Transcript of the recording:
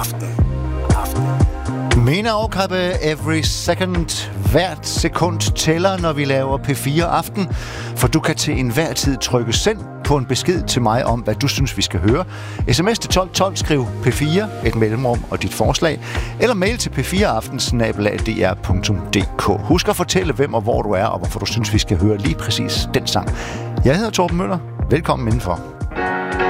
Mina Åkrabbe, every second, hvert sekund tæller, når vi laver P4 Aften. For du kan til enhver tid trykke send på en besked til mig om, hvad du synes, vi skal høre. SMS til 1212, skriv P4, et mellemrum og dit forslag. Eller mail til p4aften@dr.dk. Husk at fortælle, hvem og hvor du er, og hvorfor du synes, vi skal høre lige præcis den sang. Jeg hedder Torben Møller. Velkommen indenfor.